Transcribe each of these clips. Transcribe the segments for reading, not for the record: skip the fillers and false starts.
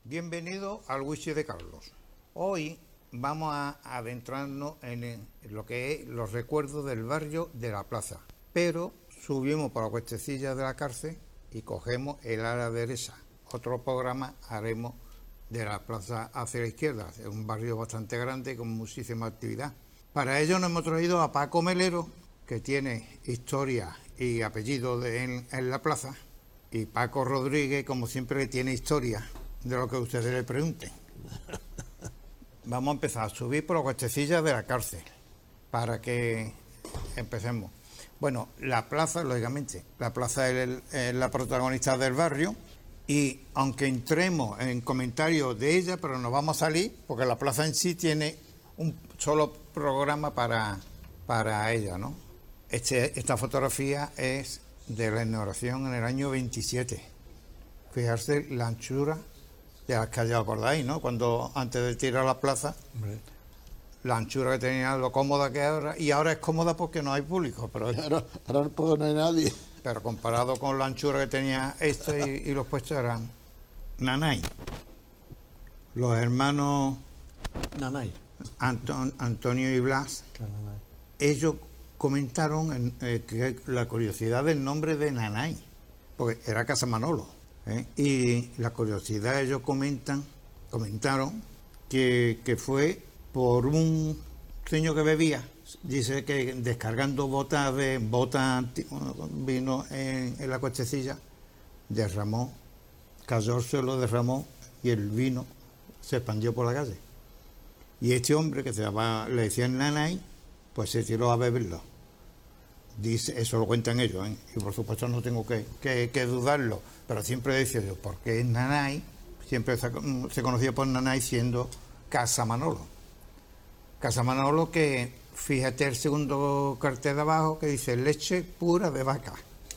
Bienvenido al Whisky de Carlos. Hoy vamos a adentrarnos en lo que es los recuerdos del barrio de la plaza. Pero subimos por la cuestecilla de la cárcel y cogemos el ala derecha. Otro programa haremos de la plaza hacia la izquierda. Es un barrio bastante grande con muchísima actividad. Para ello nos hemos traído a Paco Melero, que tiene historia y apellido en la plaza, y Paco Rodríguez, como siempre, tiene historia de lo que ustedes le pregunten. Vamos a empezar a subir por la cuestecilla de la cárcel para que empecemos. Bueno, la plaza, lógicamente, la plaza es la protagonista del barrio, y aunque entremos en comentarios de ella, pero nos vamos a salir porque la plaza en sí tiene un solo programa para ella, ¿no? Esta fotografía es de la inauguración en el año 27. Fijarse la anchura de las calles, acordáis, ¿no? Cuando antes de tirar a la plaza, la anchura que tenía, lo cómoda que ahora, y ahora es cómoda porque no hay público, pero ahora no hay nadie. Pero comparado con la anchura que tenía y los puestos eran Nanay. Los hermanos Nanay. Antonio y Blas, ellos comentaron que la curiosidad del nombre de Nanay, porque era Casa Manolo, y la curiosidad, ellos comentaron que fue por un señor que bebía. Dice que descargando botas vino en la cuestecilla, cayó, se lo derramó y el vino se expandió por la calle. Y este hombre, que le decían Nanay, pues se tiró a beberlo. Dice, eso lo cuentan ellos, y por supuesto no tengo que dudarlo, pero siempre decía yo, porque es Nanay, siempre se conocía por Nanay siendo Casa Manolo. Casa Manolo, que fíjate el segundo cartel de abajo que dice leche pura de vaca.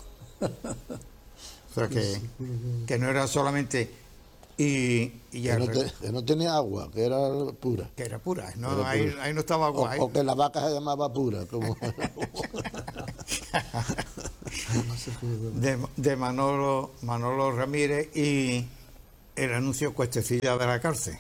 O sea que no era solamente... que no tenía agua, que era pura. Que era pura, no, ahí no estaba agua. O que la vaca se llamaba pura. Como... de Manolo Ramírez, y el anuncio cuestecilla de la cárcel,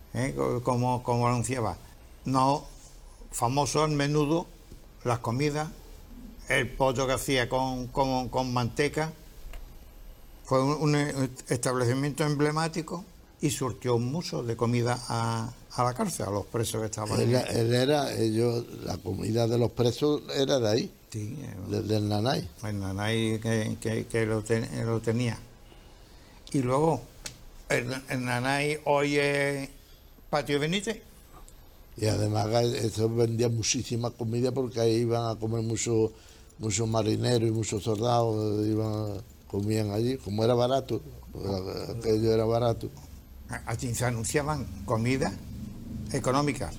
como anunciaba. No, famoso el menudo, las comidas, el pollo que hacía con manteca. Fue un establecimiento emblemático y surtió mucho de comida a la cárcel, a los presos que estaban ahí. La comida de los presos era de ahí, sí, del Nanay. El Nanay que lo tenía. Y luego, el Nanay hoy es Patio Benítez. Y además eso vendía muchísima comida porque ahí iban a comer muchos marineros y muchos soldados, comían allí, como era barato, aquello era barato. Allí se anunciaban comidas económicas.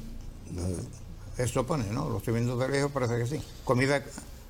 Eso pone, ¿no? Lo estoy viendo de lejos, parece que sí. Comida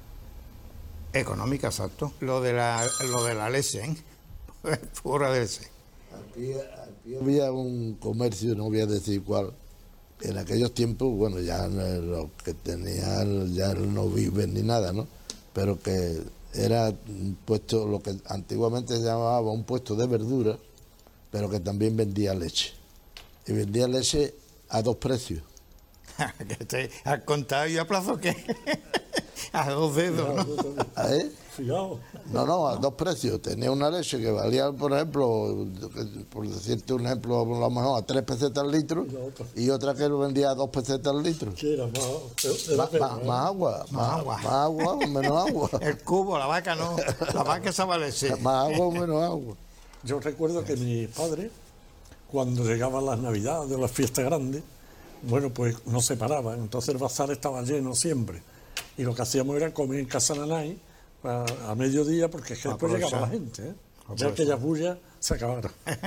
económica, exacto. Lo de la leche, pura leche. Aquí había un comercio, no voy a decir cuál. En aquellos tiempos, bueno, ya los que tenían, ya no viven ni nada, ¿no? Pero que era un puesto, lo que antiguamente se llamaba un puesto de verdura, pero que también vendía leche. Y vendía leche a 2 precios. ¿Que te has contado y a plazo qué? A 2 dedos, ¿no? Fiado. No, a 2 precios. Tenía una leche que valía, por ejemplo, por decirte un ejemplo, a lo mejor a 3 pesetas al litro, y otra que lo vendía a 2 pesetas al litro. ¿Qué era? Más agua o menos agua. El cubo, la vaca no. La vaca esa leche. Más agua o menos agua. Yo recuerdo que mi padre, cuando llegaban las Navidades, las fiestas grandes, bueno, pues no se paraban. Entonces el bazar estaba lleno siempre. Y lo que hacíamos era comer en casa Nanay a mediodía, porque es que después llegaba la gente, ya aquellas bullas se acabaron.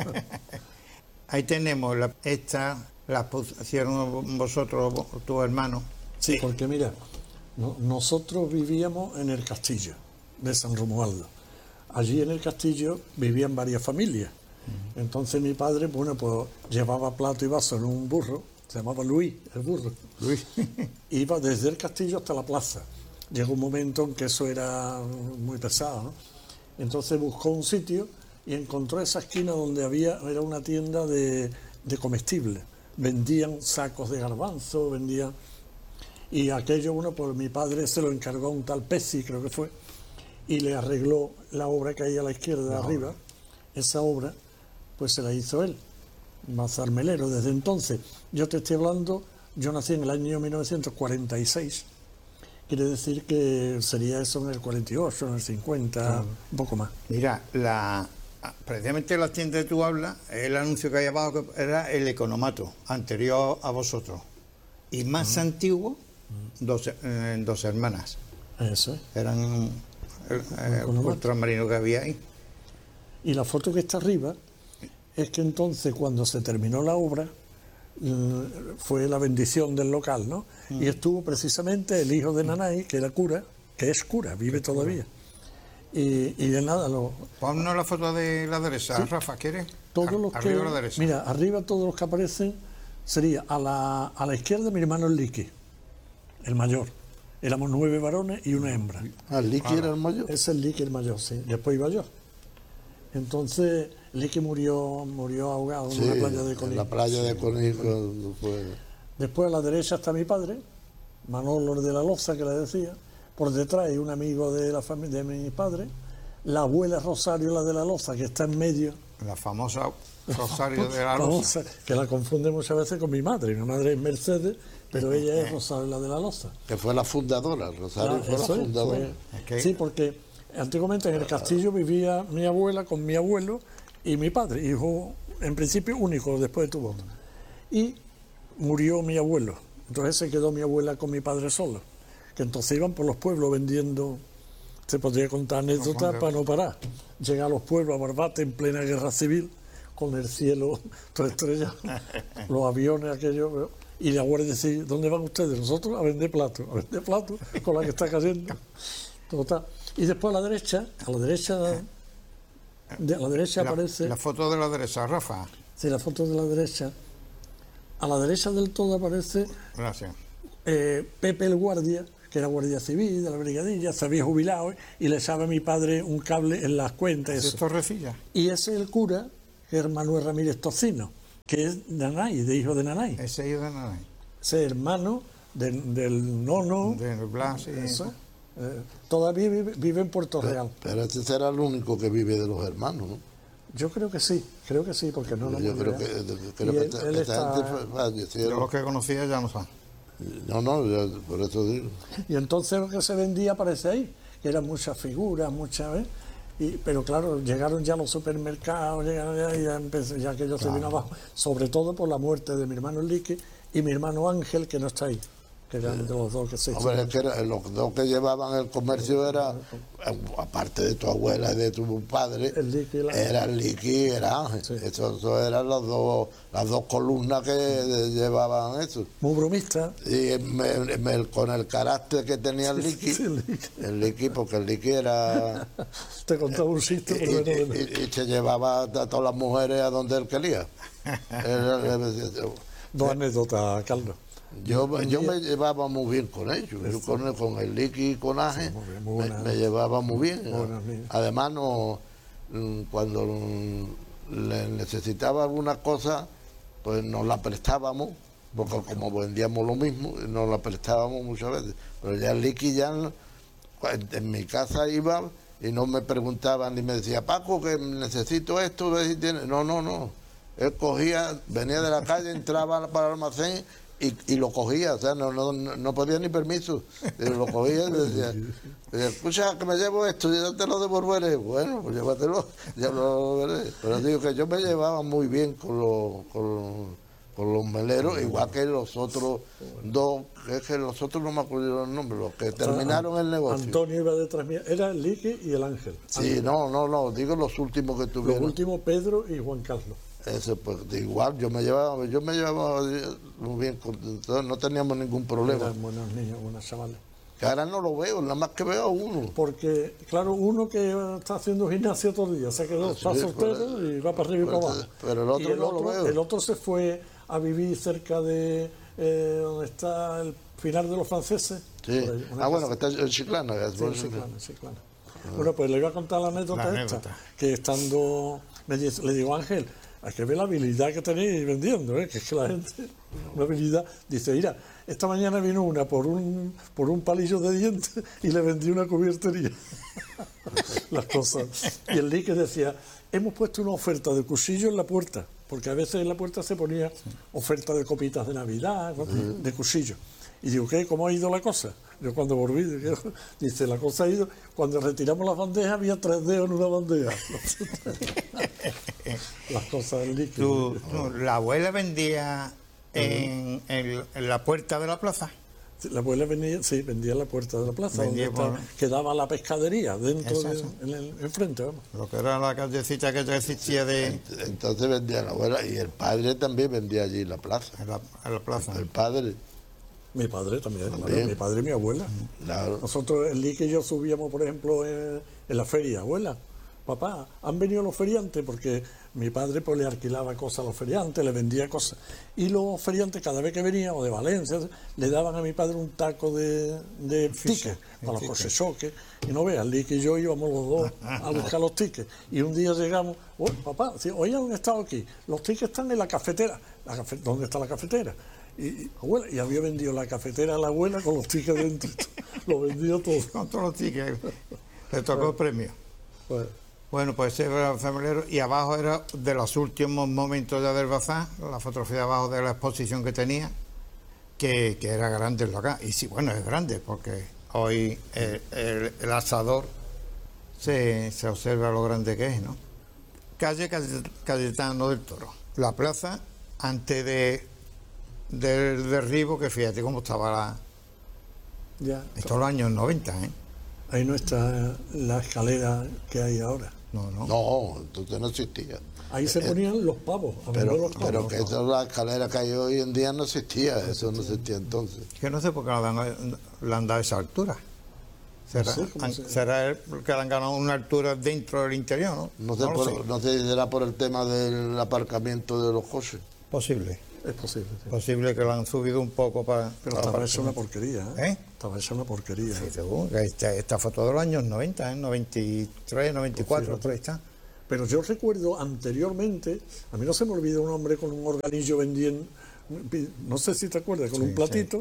Ahí tenemos la pusieron vosotros, tu hermano. Sí, porque mira, nosotros vivíamos en el castillo de San Romualdo. Allí en el castillo vivían varias familias. Entonces mi padre, bueno, pues llevaba plato y vaso en un burro, se llamaba Luis, el burro. Luis. Iba desde el castillo hasta la plaza. Llegó un momento en que eso era muy pesado, ¿no? Entonces buscó un sitio y encontró esa esquina donde era una tienda de comestibles. Vendían sacos de garbanzo, vendían... Y aquello, pues mi padre se lo encargó a un tal Pezzi, creo que fue, y le arregló la obra que hay a la izquierda de arriba. Esa obra, pues se la hizo él, mazarmelero. Desde entonces, yo te estoy hablando, yo nací en el año 1946, quiere decir que sería eso en el 48, en el 50, un poco más. Mira, precisamente la tienda que tú hablas, el anuncio que hay abajo era el economato, anterior a vosotros, y más antiguo, dos hermanas. Eso es. Eran el ultramarino que había ahí. Y la foto que está arriba es que entonces, cuando se terminó la obra, fue la bendición del local, ¿no? Y estuvo precisamente el hijo de Nanay, que era cura, que es cura, vive todavía. Y de nada, ponnos la foto de la derecha, ¿sí? Rafa, ¿quieres? Todos los arriba que, a la derecha. Mira, arriba todos los que aparecen sería a la izquierda mi hermano el Liqui, el mayor. Éramos 9 varones y una hembra. ¿El Liqui era el mayor? Es el Liqui el mayor, sí. Después iba yo. Entonces, el Liqui murió ahogado en la playa de Conín. En la playa de Conín. Después a la derecha está mi padre, Manolo de la Loza, que le decía. Por detrás hay un amigo de la familia de mi padre, la abuela Rosario, la de la Loza, que está en medio. La famosa Rosario de la Loza. Que la confunde muchas veces con mi madre. Mi madre es Mercedes, pero ella es Rosario, la de la Loza. Que fue la fundadora, Rosario fue la fundadora. Sí, porque antiguamente en el castillo vivía mi abuela con mi abuelo y mi padre, hijo en principio único, después tuvo otro. Y murió mi abuelo. Entonces se quedó mi abuela con mi padre solo. Que entonces iban por los pueblos vendiendo, se podría contar anécdotas para no parar. Llegar a los pueblos a Barbate en plena guerra civil, con el cielo todo estrellado, los aviones aquellos, y la guardia decía, ¿dónde van ustedes? Nosotros a vender platos con la que está cayendo. Total. Y después a la derecha aparece... La foto de la derecha, Rafa. Sí, la foto de la derecha. A la derecha del todo aparece... Gracias. Pepe el guardia, que era guardia civil de la brigadilla, se había jubilado y le echaba a mi padre un cable en las cuentas. ¿Es Torrecilla? Y ese es el cura, que es Manuel Ramírez Tocino, que es Nanay, de hijo de Nanay. Ese hijo de Nanay. Ese hermano del nono. De Blas, eso. Todavía vive en Puerto Real. Pero este será el único que vive de los hermanos, ¿no? Yo creo que sí, porque no lo Yo creo que esta gente falleció. Yo los que conocía ya no saben. No, por eso digo. Y entonces lo que se vendía aparece ahí, que eran muchas figuras, pero claro, llegaron ya los supermercados, ya aquello se vino abajo, sobre todo por la muerte de mi hermano Enrique y mi hermano Ángel, que no está ahí, que eran de los dos que se Hombre, es que los dos que llevaban el comercio era, aparte de tu abuela y de tu padre, era el Liqui y era Ángel. Sí. Eso eran las dos columnas que llevaban eso. Muy bromista. Y con el carácter que tenía el Liqui, porque el Liqui era... Te contaba un chiste, y se llevaba a todas las mujeres a donde él quería. Dos anécdotas, Carlos. Yo me llevaba muy bien con ellos, con el Liqui y con Ángel, me llevaba muy bien. Además, cuando le necesitaba alguna cosa, pues nos la prestábamos, porque como vendíamos lo mismo, nos la prestábamos muchas veces. Pero ya el Liqui en mi casa iba y no me preguntaba ni me decía, Paco, que necesito esto, no. Él cogía, venía de la calle, entraba para el almacén y lo cogía, o sea, no podía ni permiso, pero lo cogía y decía, escucha, que me llevo esto, yo te lo devolveré. Bueno, pues llévatelo, ya lo devolveré. Pero digo que yo me llevaba muy bien con los meleros, igual que los otros dos, que es que los otros no me acuerdo los nombres, los que terminaron el negocio. Antonio iba detrás mío, era el Liqui y el Ángel. Sí, no, digo los últimos que tuvieron. Los últimos, Pedro y Juan Carlos. Eso, pues igual, yo me llevaba muy bien, no teníamos ningún problema. Eran buenos niños, buenos chavales. Que ahora no lo veo, nada más que veo a uno. Porque, claro, uno que está haciendo gimnasia todo el día, se quedó, está soltero y va para arriba y para abajo. Pero el otro no lo veo. El otro se fue a vivir cerca de donde está el final de los franceses. Sí. Bueno, que está en Chiclana. Sí, en Chiclana. Bueno, pues le iba a contar la anécdota esta, que estando, le digo, Ángel, hay que ver la habilidad que tenéis vendiendo, que es que la gente, una habilidad, dice, mira, esta mañana vino una por un palillo de dientes y le vendí una cubiertería. Las cosas. Y el Lique decía, hemos puesto una oferta de cuchillo en la puerta, porque a veces en la puerta se ponía oferta de copitas de Navidad, ¿no? De cuchillo. Y digo, ¿qué? ¿Cómo ha ido la cosa? Yo cuando volví, dice, la cosa ha ido, cuando retiramos las bandejas había 3 dedos en una bandeja. Las cosas del líquido. ¿La abuela vendía en la puerta de la plaza? La abuela vendía en la puerta de la plaza, donde quedaba la pescadería, dentro enfrente, vamos. Lo que era la callecita que ya existía de... Entonces vendía la abuela, y el padre también vendía allí en la plaza. En la plaza. El padre. Mi padre también. Claro, mi padre y mi abuela. Claro. Nosotros, el Lique y yo subíamos, por ejemplo, en la feria. Abuela, papá, han venido los feriantes, porque mi padre pues le alquilaba cosas a los feriantes, le vendía cosas. Y los feriantes, cada vez que venían, o de Valencia, le daban a mi padre un taco de tickets para los coches choques. Y no veas, el Lique y yo íbamos los dos a buscar los tickets. Y un día llegamos, papá, hoy han estado aquí, los tickets están en la cafetera. ¿Dónde está la cafetera? Abuela, y había vendido la cafetera a la abuela con los tickets dentro. Lo vendió todo. Con todos los tickets. Le tocó el premio. Bueno, pues ese era el familiar. Y abajo era de los últimos momentos ya del bazar, la fotografía de abajo de la exposición que tenía, que era grande el local. Y sí, bueno, es grande, porque hoy el asador se observa lo grande que es, ¿no? Calle Cayetano del Toro. La plaza, antes del derribo, que fíjate cómo estaba estos los años 90, ¿eh? Ahí no está la escalera que hay ahora. No, entonces no existía. Ahí se ponían los pavos. Pero que esa es la escalera que hay hoy en día no existía, eso no existía entonces. Que no sé por qué le han dado esa altura. ¿Será que le han ganado una altura dentro del interior, no? No sé si será por el tema del aparcamiento de los coches. Posible. Es posible. Sí. Posible que lo han subido un poco para... Pero estaba hecha una porquería, ¿eh? Estaba hecha una porquería. Sí, seguro. Esta foto de los años 90, ¿eh? 93, 94, por ahí está. Pero yo recuerdo anteriormente, a mí no se me olvida un hombre con un organillo vendiendo, no sé si te acuerdas, con un platito.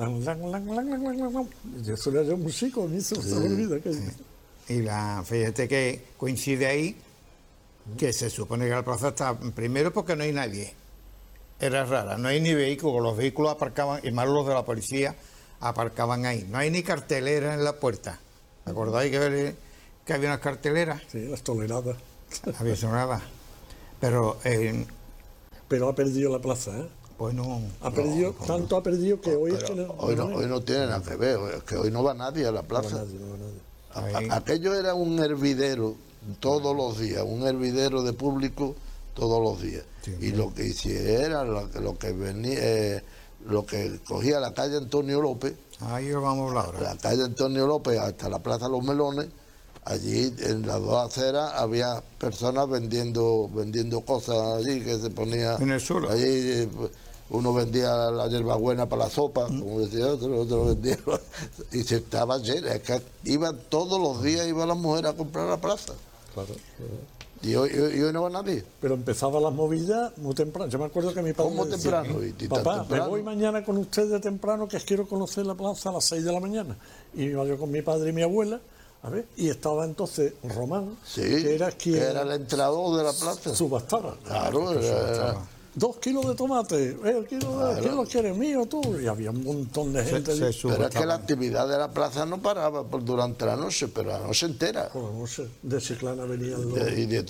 Sí. Eso era yo músico, a mí se me olvida. Y fíjate que coincide ahí que se supone que la plaza está primero porque no hay nadie. Era rara, no hay ni vehículos, los vehículos aparcaban, y más los de la policía, aparcaban ahí. No hay ni cartelera en la puerta. ¿Me acordáis que había unas carteleras? Sí, las toleradas. Había sonadas. Pero ha perdido la plaza, ¿eh? Pues no. Ha perdido que hoy es que hoy no tiene nada que ver, es que hoy no va nadie a la plaza. No va nadie. Aquello era un hervidero todos los días, un hervidero de público todos los días. Sí, y lo que hiciera era lo que venía, lo que cogía la calle Antonio López. Ahí lo vamos a hablar ahora. La calle Antonio López hasta la Plaza Los Melones. Allí en las dos aceras había personas vendiendo cosas allí que se ponía en el suelo. Allí uno vendía la hierbabuena para la sopa, como decía otro vendía, y se estaba llena. Es que iban todos los días, iban las mujeres a comprar a la plaza. Claro. Y hoy no va nadie. Pero empezaba las movidas muy temprano. Yo me acuerdo que mi padre ¿Cómo decía, temprano? papá, me voy mañana con ustedes temprano, que quiero conocer la plaza a las 6 de la mañana. Y iba yo con mi padre y mi abuela, a ver, y estaba entonces Román, que era el entrador de la plaza. Subastaba. Claro, subastaba. 2 kilos de tomate, ¿quién lo quiere? Mío, tú. Y había un montón de gente. Pero es que la actividad de la plaza no paraba durante la noche, pero la noche entera. Por la noche de Chiclana venían los...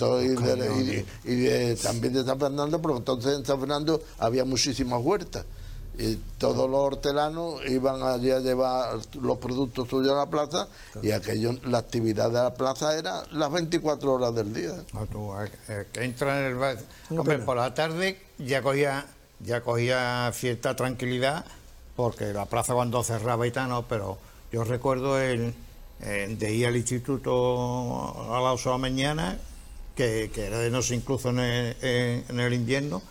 También de San Fernando, porque entonces en San Fernando había muchísimas huertas. Y todos los hortelanos iban allí a llevar los productos suyos a la plaza, y la actividad de la plaza era las 24 horas del día. Que entra en el bar. Hombre, por la tarde ya cogía cierta tranquilidad, porque la plaza cuando cerraba y tal, no, pero yo recuerdo de ir al instituto a las 8 de la mañana, que era de noche incluso en el invierno,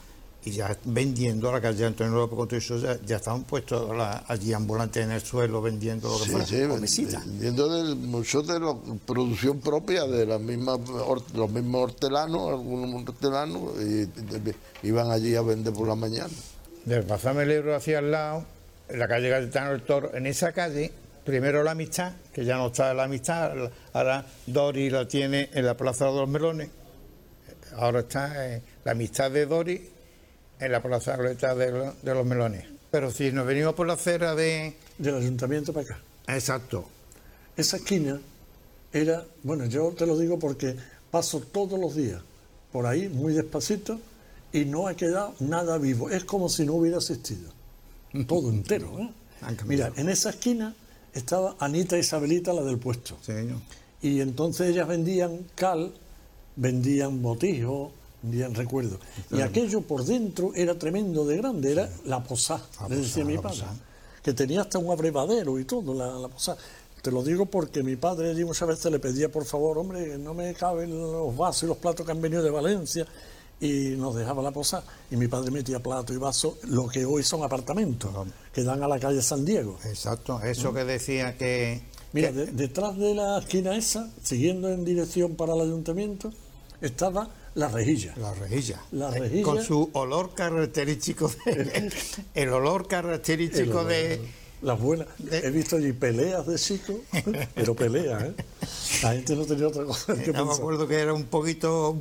y ya vendiendo la calle Antonio López Coto y eso ya estaban puestos allí ambulantes en el suelo vendiendo lo que fuera, o mesitas. Vendiendo mucho de la producción propia de los mismos hortelanos, algunos hortelanos, y iban allí a vender por la mañana. Del Paseo Melero hacia al lado, en la calle Cayetano del Toro, en esa calle, primero la Amistad, que ya no está la Amistad, ahora Dori la tiene en la Plaza de los Melones, ahora está la Amistad de Dori en la Plaza de los Melones. Pero si nos venimos por la acera del ayuntamiento para acá. Exacto. Esa esquina era, bueno, yo te lo digo porque paso todos los días por ahí muy despacito y no ha quedado nada vivo. Es como si no hubiera existido. Todo entero, ¿eh? Mira, en esa esquina estaba Anita Isabelita, la del puesto. Sí, señor. Y entonces ellas vendían cal, vendían botijo, vendían recuerdos. Y aquello por dentro era tremendo de grande, era la posada, le decía mi padre, que tenía hasta un abrevadero y todo, la posada. Te lo digo porque mi padre allí muchas veces le pedía, por favor, hombre, no me caben los vasos y los platos que han venido de Valencia, y nos dejaba la posada. Y mi padre metía plato y vaso, lo que hoy son apartamentos, que dan a la calle San Diego. Exacto, eso que decía que... Mira, detrás de la esquina esa, siguiendo en dirección para el ayuntamiento, estaba la rejilla. La rejilla. La rejilla. Con su olor característico el olor característico de... Las buenas. He visto allí peleas de chicos, pero peleas, ¿eh? La gente no tenía otra cosa que pensar. Me acuerdo que era un poquito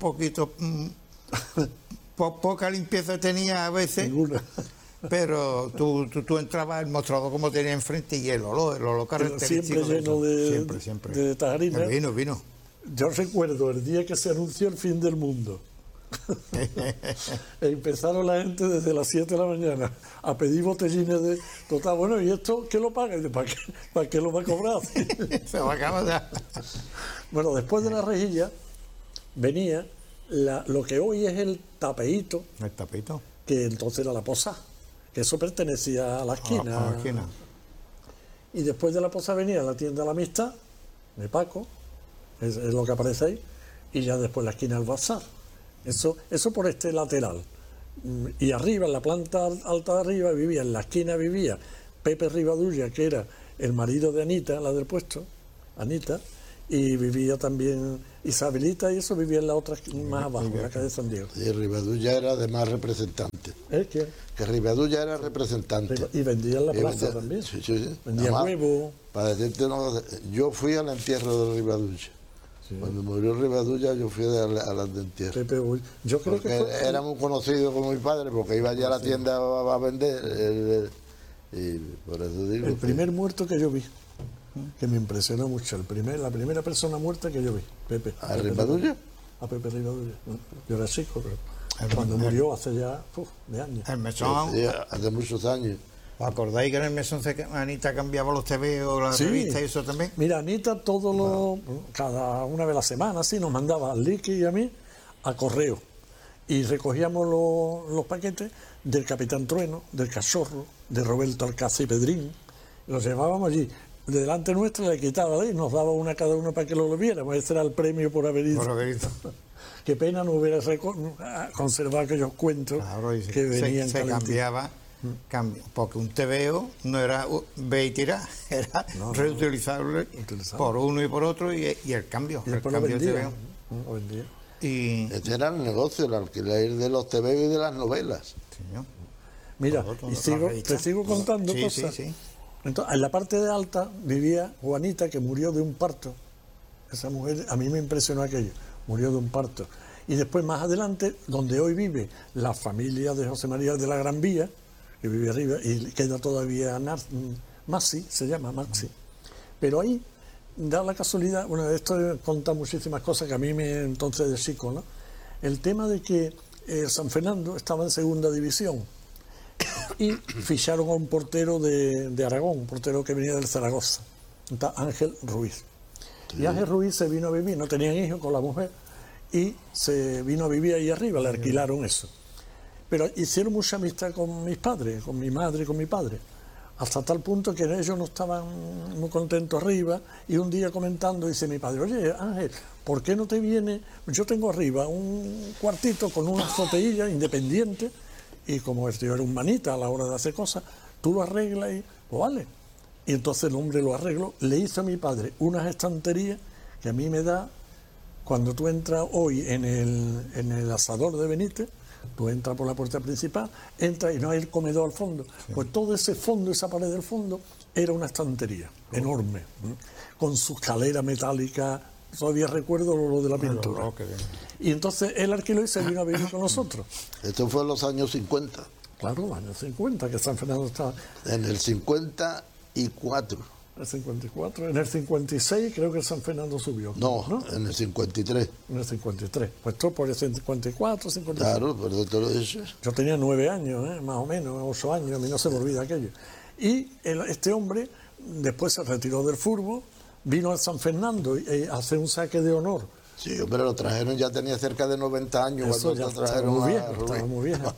poca limpieza tenía a veces. Ninguna. Pero tú entrabas al mostrador como tenía enfrente y el olor característico. Siempre lleno de, siempre. de tajarina. El vino. Yo recuerdo el día que se anunció el fin del mundo. Empezaron la gente desde las 7 de la mañana a pedir botellines de total, bueno, ¿y esto qué lo paga? ¿Para qué lo va a cobrar? Se va a acabar ya. Bueno, después de la rejilla venía lo que hoy es el tapeíto. El tapeíto. Que entonces era la posada, que eso pertenecía a la esquina. A la esquina. Y después de la posada venía la tienda de la Amistad, de Paco, es lo que aparece ahí, y ya después la esquina del Bazar. Eso por este lateral. Y arriba, en la planta alta de arriba, en la esquina vivía Pepe Rivadulla, que era el marido de Anita, la del puesto, Anita, y vivía también Isabelita, y eso vivía en la otra más abajo, en la calle de San Diego. Y Rivadulla era además representante. ¿Qué? Que Rivadulla era representante. Y vendía en la plaza también. Sí. Vendía además, huevo. Para decirte, yo fui al entierro de Rivadulla. Sí. Cuando murió Rivadulla, yo fui al entierro. Pepe, yo creo que era muy conocido como mi padre, porque iba allá a la tienda a vender. Y por eso digo. El primer muerto que yo vi, que me impresionó mucho, la primera persona muerta que yo vi, Pepe. ¿A Rivadulla? A Pepe Rivadulla. Yo era chico, pero cuando murió hace ya de años. El mesón. Sí, hace muchos años. ¿Os acordáis que en el mesón Anita cambiaba los TV o las revistas y eso también? Mira, Anita cada una vez a la semana nos mandaba al Liqui y a mí a correo. Y recogíamos los paquetes del Capitán Trueno, del Cachorro, de Roberto Alcázar y Pedrín. Los llevábamos allí. Delante nuestra le quitaba y nos daba una cada uno para que lo viéramos. Ese era el premio por haber ido. Qué pena no hubiera conservado aquellos cuentos que venían. Se cambiaba. Porque un TVO no era ve y tirar, era reutilizable por uno y por otro y el cambio. Y el cambio de TVO. Este era el negocio, el alquiler de los TVO y de las novelas. Señor. Mira, te sigo contando cosas. Sí. Entonces, en la parte de alta vivía Juanita, que murió de un parto. Esa mujer, a mí me impresionó aquello, murió de un parto. Y después, más adelante, donde hoy vive la familia de José María de la Gran Vía, que vive arriba, y queda todavía Maxi, se llama Maxi. Pero ahí, da la casualidad, bueno, esto conta muchísimas cosas que a mí me entonces de chico, ¿no? El tema de que San Fernando estaba en segunda división y ficharon a un portero de Aragón, un portero que venía del Zaragoza, Ángel Ruiz. Sí. Y Ángel Ruiz se vino a vivir, no tenían hijos con la mujer, y se vino a vivir ahí arriba, le alquilaron eso. Pero hicieron mucha amistad con mis padres, con mi madre y con mi padre, hasta tal punto que ellos no estaban muy contentos arriba, y un día comentando dice mi padre, oye Ángel, ¿por qué no te viene? Yo tengo arriba un cuartito con una azoteilla independiente y como yo era un manita a la hora de hacer cosas, tú lo arreglas y pues vale. Y entonces el hombre lo arregló, le hizo a mi padre unas estanterías que a mí me da, cuando tú entras hoy en el asador de Benítez, tú entras por la puerta principal, entras y no hay el comedor al fondo. Sí. Pues todo ese fondo, esa pared del fondo, era una estantería enorme, ¿eh? Con su escalera metálica, todavía recuerdo lo de la pintura. Y entonces él alquiló y se vino a vivir con nosotros. Esto fue en los años 50. Claro, los años 50, que San Fernando estaba... En el 54. El 54, en el 56 creo que San Fernando subió. No, en el 53. En el 53. Pues todo por el 54, 55. Claro, pero te lo dije. Yo tenía 9 años, más o menos, 8 años, a mí no se me olvida aquello. Y este hombre después se retiró del fútbol, vino a San Fernando a hacer un saque de honor. Sí, pero lo trajeron, ya tenía cerca de 90 años. Eso cuando ya lo trajeron estaba muy viejo.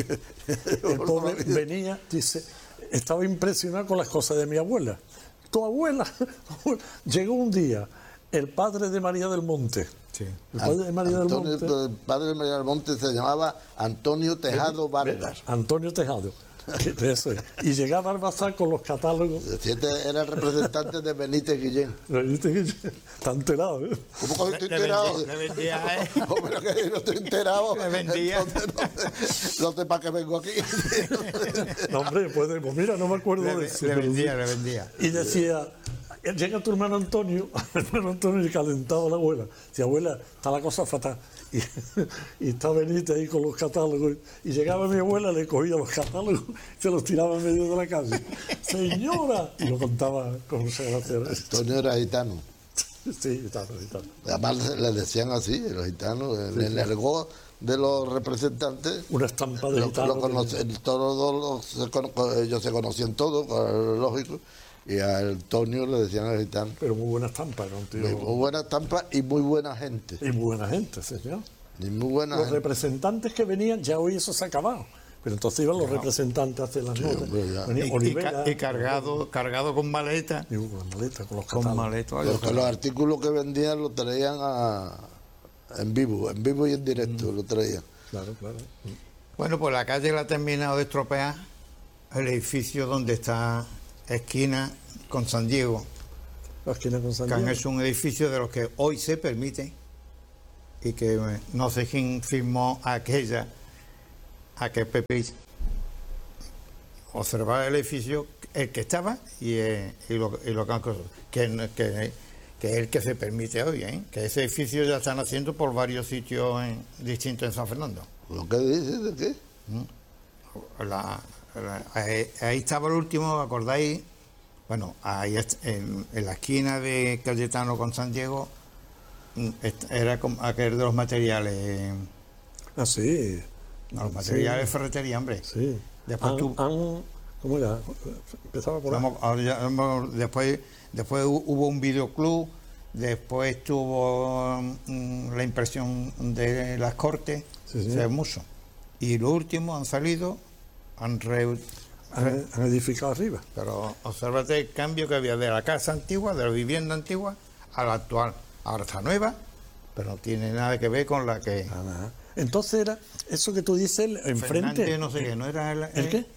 El pobre venía, dice, estaba impresionado con las cosas de mi abuela. Tu abuela, llegó un día el padre de María del Monte. Sí. El padre de María del Monte. El padre de María del Monte se llamaba Antonio Tejado Vargas. Antonio Tejado. Eso es. Y llegaba al bazar con los catálogos. Era el representante de Benítez Guillén. Benítez Guillén. Está enterado, ¿eh? ¿Cómo que estoy enterado? Le vendía, ¿eh? Pero que no estoy enterado. Le vendía. No sé para qué vengo aquí. No, hombre, pues mira, no me acuerdo de eso. Le vendía. Y decía, llega tu hermano Antonio, y calentaba a la abuela. Dice, abuela, está la cosa fatal. Y está Benítez ahí con los catálogos. Y llegaba mi abuela, le cogía los catálogos, se los tiraba en medio de la calle. ¡Señora! Y lo contaba con mucha gracia. Antonio era gitano. Sí, gitano. Además le decían así, los gitanos, en el ergo de los representantes. Una estampa de gitano. Ellos se conocían todos, lógico. Y a Antonio le decían al gitano. Pero muy buena estampa, ¿no, tío? Muy buena estampa y muy buena gente. Y muy buena gente, señor. Y muy buena los gente. Representantes que venían, ya hoy eso se ha acabado. Pero entonces iban los representantes a hacer las notas. Y cargado con maleta. Y con maleta, con los catálogos. Con maleta. Porque los artículos que vendían los traían en vivo y en directo lo traían. Claro. Bueno, pues la calle la ha terminado de estropear el edificio donde está esquina con San Diego. La esquina con San Diego. Que es un edificio de los que hoy se permite y que no sé quién firmó a que Pepe observaba el edificio, el que estaba y lo que es el que se permite hoy, ¿eh? Que ese edificio ya están haciendo por varios sitios distintos en San Fernando. ¿Lo que dices de qué? Ahí estaba el último, ¿acordáis? Bueno, ahí en la esquina de Cayetano con San Diego era como aquel de los materiales. Ah, sí. No, los materiales de ferretería, hombre. Sí. Después ¿cómo era? Empezaba por ahí. Después hubo un videoclub, después tuvo la impresión de las Cortes, mucho. Y lo último han salido, han edificado arriba. Pero obsérvate el cambio que había de la casa antigua, de la vivienda antigua, a la actual. Ahora está nueva, pero no tiene nada que ver con la que... Nada. Entonces era eso que tú dices, enfrente... Fernández, no sé qué, ¿no era el qué?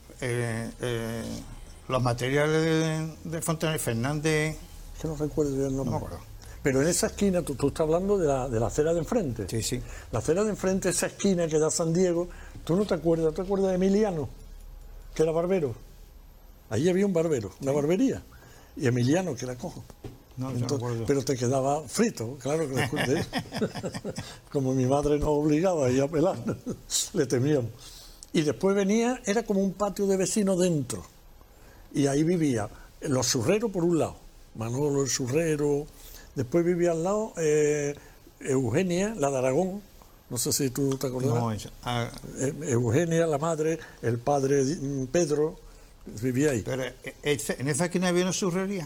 Los materiales de Fontenay Fernández... Que no recuerdo yo el nombre. No me acuerdo. Pero en esa esquina, tú estás hablando de la acera de enfrente. Sí. La acera de enfrente, esa esquina que da San Diego, ¿tú no te acuerdas? ¿Te acuerdas de Emiliano? Que era barbero. Allí había un barbero, una barbería. Y Emiliano, que era cojo. No, entonces, pero te quedaba frito, claro que recuerdo. Como mi madre nos obligaba a ir a pelar, le temíamos. Y después venía, era como un patio de vecinos dentro. Y ahí vivía los Surreros por un lado, Manolo el Surrero. Después vivía al lado Eugenia, la de Aragón. No sé si tú te acordás. No, Eugenia, la madre, el padre Pedro, vivía ahí. Pero en esa esquina había una surrería.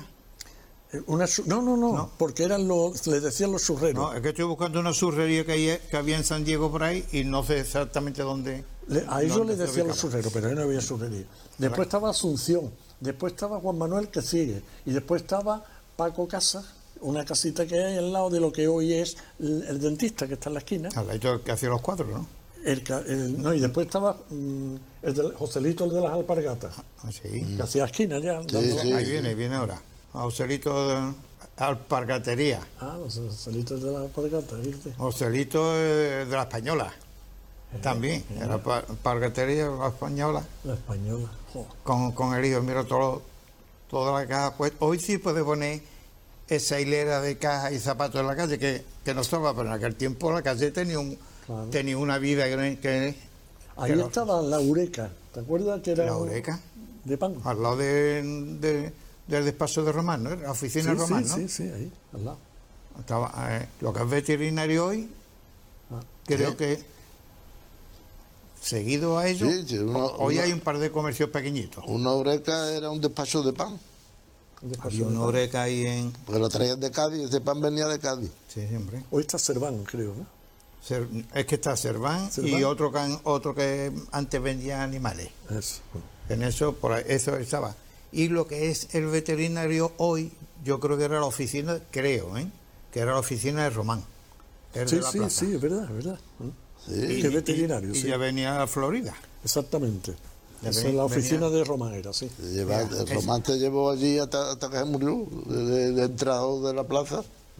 No, porque le decían los surreros. No, es que estoy buscando una surrería que había en San Diego por ahí y no sé exactamente dónde. A ellos les decían los surreros, pero ahí no había surrería. Después estaba Asunción, después estaba Juan Manuel que sigue, y después estaba Paco Casas, una casita que hay al lado de lo que hoy es el dentista, que está en la esquina. Al lado que hacía los cuadros, ¿no? No, y después estaba el de Joselito, el de las alpargatas, Ah, sí. que hacía esquina ya. Sí, dando la- sí. Ahí viene ahora. Joselito de alpargatería. Ah, los Joselitos de las alpargatas, ¿viste? Joselito de la española. También. Era alpargatería la española. La española. Jo. Con el hijo, mira toda la caja. Pues hoy sí puede poner esa hilera de cajas y zapatos en la calle, que no estaba, pero en aquel tiempo la calle tenía Claro. tenía una vida que Ahí que estaba la Eureka, ¿te acuerdas que era la Eureka, de pan? al lado del despacho de Román, ¿no? La oficina de Román, ¿no? Sí, ahí, al lado. Estaba, lo que es veterinario hoy, Ah, creo ¿sí? que seguido a ello, Sí, hoy hay un par de comercios pequeñitos. Una Eureka era un despacho de pan, Había una Eureka ahí en... porque lo traían de Cádiz, ese pan venía de Cádiz. Sí, siempre. Hoy está Serván, creo, ¿no? Es que está Serván y otro que antes vendía animales. Eso. En eso, eso estaba. Y lo que es el veterinario hoy, yo creo que era la oficina, que era la oficina de Román. el Sí, de la sí, plaza. sí, es verdad, es verdad. Sí. Qué veterinario, y sí. ya venía a Florida. Exactamente. Ya Esa venía- es la oficina venía- de Román, era, sí. El Román te llevó allí hasta que se murió, de entrado de la plaza.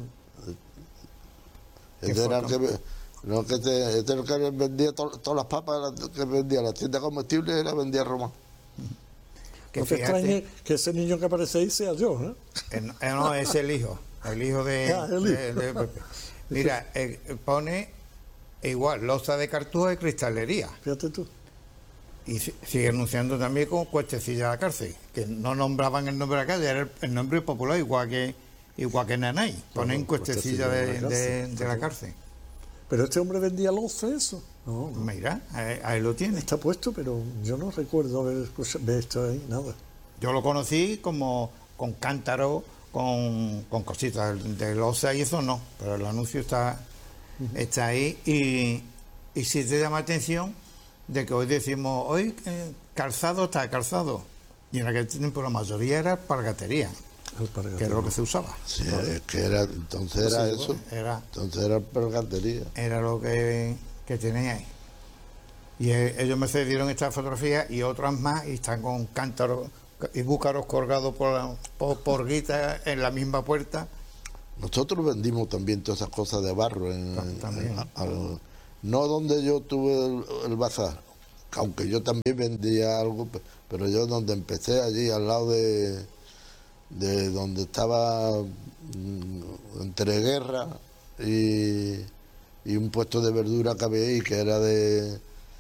Este era el que, no, este era el que vendía todas las papas, que vendía las tiendas comestibles, era vendía Román. Que No te fíjate, extrañe que ese niño que aparece ahí sea yo, ¿eh? no, es el hijo de, Ah, el hijo. de Pepe. Mira, pone igual, loza de cartúa y cristalería. Fíjate tú. Y sigue anunciando también con Cuestecilla de la cárcel, que no nombraban el nombre de la calle, era el nombre popular, igual que Nanay. Ponen Cuestecilla de la cárcel. Pero este hombre vendía loza, eso. No, no. Mira, ahí lo tiene. Está puesto, pero yo no recuerdo haber visto ahí nada. Yo lo conocí como con cántaro, con cositas de loza y eso no, pero el anuncio está ahí y sí te llama atención de que hoy decimos, hoy calzado está calzado. Y en aquel tiempo la mayoría era alpargatería, Alpargatas. que era lo que se usaba. Sí, es que era, entonces era eso. Entonces era pergantería. Era lo que tenía ahí. Y ellos me cedieron esta fotografía y otras más y están con cántaros y búcaros colgados por guita en la misma puerta. Nosotros vendimos también todas esas cosas de barro, También. no donde yo tuve el bazar, aunque yo también vendía algo, pero yo donde empecé allí al lado de donde estaba entre guerra y un puesto de verdura que había ahí, que era del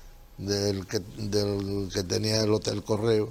que tenía el Hotel Correo.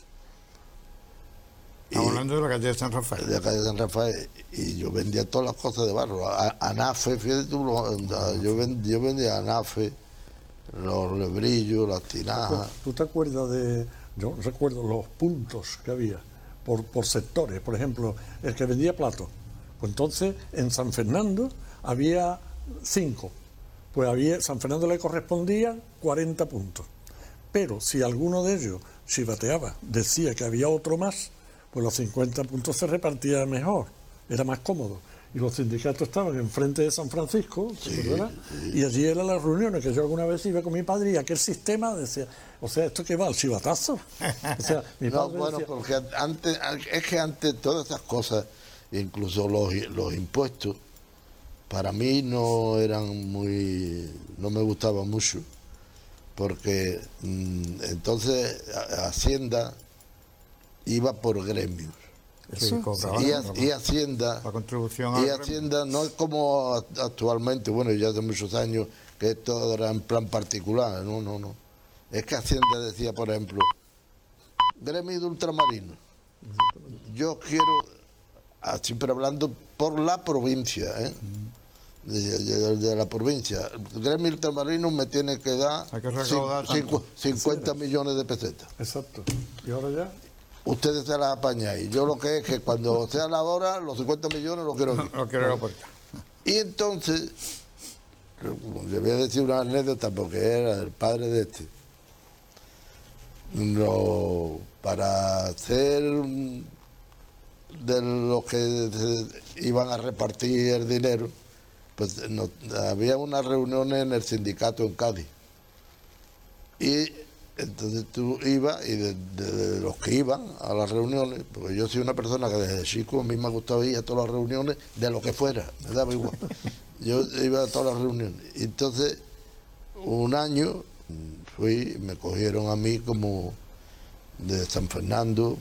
Estamos hablando de la calle de San Rafael. De la calle San Rafael, y yo vendía todas las cosas de barro, anafe, fíjate tú, yo vendía anafe, los lebrillos, las tinajas. ¿Tú te acuerdas de.? Yo recuerdo los puntos que había por sectores. Por ejemplo, el que vendía platos. Pues entonces en San Fernando había 5. Pues San Fernando le correspondían 40 puntos. Pero si alguno de ellos chivateaba, decía que había otro más, pues los 50 puntos se repartían mejor, era más cómodo. Y los sindicatos estaban enfrente de San Francisco, ¿verdad? Y allí eran las reuniones, que yo alguna vez iba con mi padre y aquel sistema decía, o sea, ¿esto qué va? ¿El chivatazo? O sea, mi No, padre bueno, decía, porque antes todas esas cosas, incluso los impuestos, para mí no eran no me gustaban mucho, porque entonces Hacienda iba por gremios. Sí, cobraba, Y Hacienda, la contribución y al Hacienda no es como actualmente, bueno, ya hace muchos años que esto era en plan particular, no. Es que Hacienda decía, por ejemplo, gremio de ultramarinos. Yo quiero, siempre hablando por la provincia, de la provincia, el gremio ultramarino me tiene que dar Hay que recaudar tanto. 50 millones de pesetas. exacto. Y ahora ya, Ustedes se las apañáis. Yo lo que es que cuando sea la hora, los 50 millones los quiero aquí. No quiero la puerta. Y entonces, le voy a decir una anécdota porque era el padre de este. Para hacer de los que iban a repartir el dinero, pues había unas reuniones en el sindicato en Cádiz. Y entonces tú ibas, y de los que iban a las reuniones, porque yo soy una persona que desde chico a mí me gustaba ir a todas las reuniones, de lo que fuera, me daba igual. Yo iba a todas las reuniones. Y entonces, un año fui, me cogieron a mí como de San Fernando,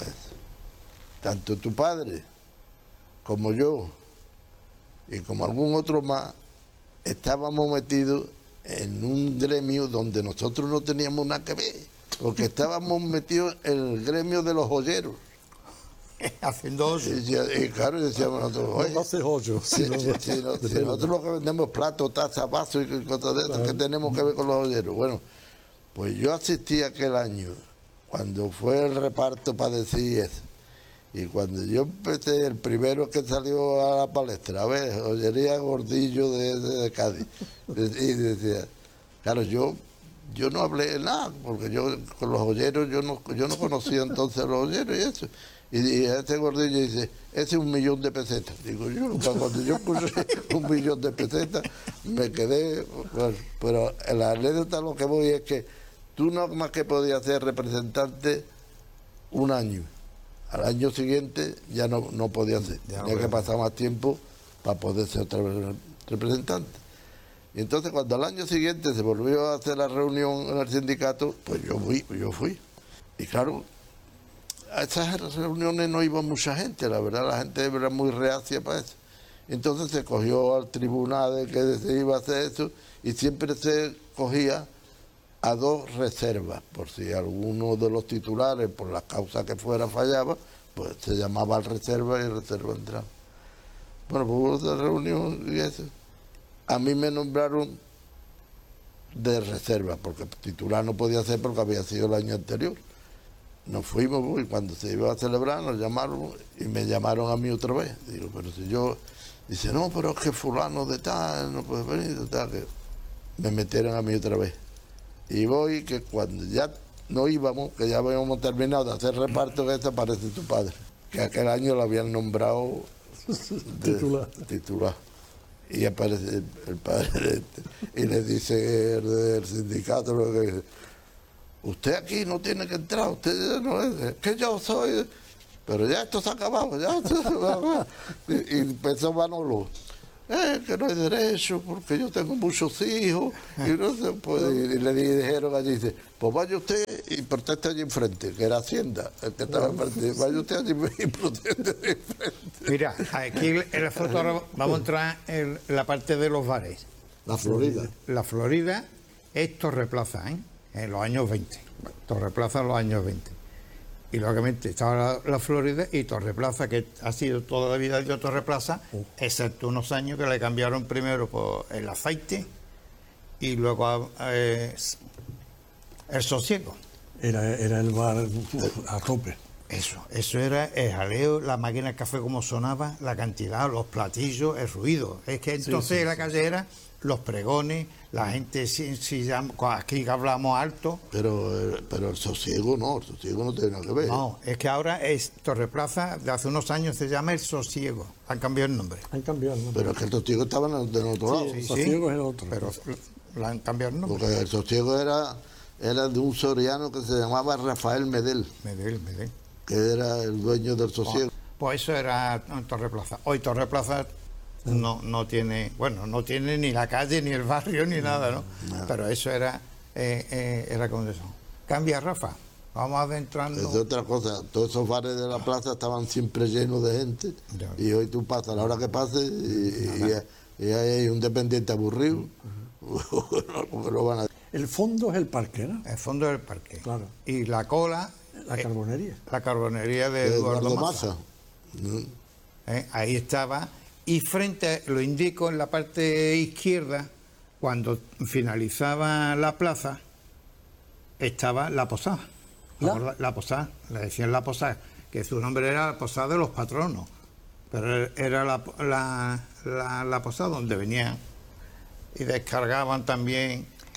tanto tu padre como yo y como algún otro más, estábamos metidos en un gremio donde nosotros no teníamos nada que ver, porque estábamos metidos en el gremio de los joyeros. Haciendo hoyo. Y claro, decíamos nosotros, oye, No haces hoyo. si nosotros lo que vendemos platos, tazas, vasos y cosas de estas, que tenemos que ver con los joyeros. Bueno, pues yo asistí aquel año, cuando fue el reparto para decir eso. Y cuando yo empecé, el primero que salió a la palestra, a ver, joyería Gordillo de Cádiz. Y decía, claro, yo no hablé nada, porque yo con los joyeros, yo no conocía entonces a los joyeros y eso. Y este Gordillo dice, ese es 1.000.000 de pesetas. Digo, yo cuando yo puse 1.000.000 de pesetas, me quedé, bueno, pero en la anécdota lo que voy es que tú no más que podías ser representante un año. Al año siguiente ya no podía ser. Tenía que pasar más tiempo para poder ser otra vez representante. Y entonces cuando al año siguiente se volvió a hacer la reunión en el sindicato, pues yo fui. Y claro, a esas reuniones no iba mucha gente, la verdad, la gente era muy reacia para eso. Entonces se cogió al tribunal de que se iba a hacer eso, y siempre se cogía a 2 reservas, por si alguno de los titulares, por la causa que fuera, fallaba, pues se llamaba al reserva y el reserva entraba. Bueno, pues hubo otra reunión y eso. A mí me nombraron de reserva, porque titular no podía ser porque había sido el año anterior. Nos fuimos, y cuando se iba a celebrar nos llamaron, y me llamaron a mí otra vez. Digo, pero si yo... Dice, no, pero es que fulano de tal, no puede venir, de tal, que me metieron a mí otra vez. Y voy, que cuando ya no íbamos, que ya habíamos terminado de hacer reparto, que aparece tu padre, que aquel año lo habían nombrado titular. Y aparece el padre y le dice el del sindicato, lo que dice, usted aquí no tiene que entrar, usted no es que yo soy, pero ya esto se ha acabado, ya esto se ha acabado. Y empezó Manolo, que no hay derecho, porque yo tengo muchos hijos, y no se puede. Y le dijeron allí, dice, pues vaya usted y proteste allí enfrente, que era Hacienda, el que estaba enfrente, vaya usted allí y proteste allí enfrente. Mira, aquí en la foto ahora vamos a entrar en la parte de los bares. La Florida. La Florida es Torreplaza, en los años 20. Torreplaza en los años 20. Y lógicamente estaba la Florida y Torreplaza, que ha sido toda la vida de Torreplaza, excepto unos años que le cambiaron primero por el aceite y luego el sosiego. Era el bar a tope. Eso era el jaleo, la máquina de café como sonaba, la cantidad, los platillos, el ruido. Es que entonces la calle era los pregones, la gente aquí hablamos alto. Pero el sosiego no tiene nada que ver. No, es que ahora es Torreplaza, de hace unos años se llama El Sosiego. Han cambiado el nombre. Pero es que el sosiego estaba del otro lado. El sosiego es el otro. Pero le han cambiado el nombre. Porque el sosiego era de un soriano que se llamaba Rafael Medel. Medel. Que era el dueño del sosiego. Pues eso era Torreplaza. Hoy Torreplaza no tiene, no tiene ni la calle, ni el barrio, ni nada, ¿no? Pero eso era como eso. Cambia, Rafa. Vamos adentrando. Es otra cosa. Todos esos bares de la plaza estaban siempre llenos de gente. Y hoy tú pasas a la hora que pases y hay un dependiente aburrido. Porque no van a... El fondo es el parque, ¿no? El fondo del parque. Claro. Y la cola... La carbonería. La carbonería de Eduardo Maza. Ahí estaba. Y frente, lo indico en la parte izquierda, cuando finalizaba la plaza, estaba la posada. La posada, le decían la posada, que su nombre era la posada de los patronos. Pero era la posada donde venían y descargaban también.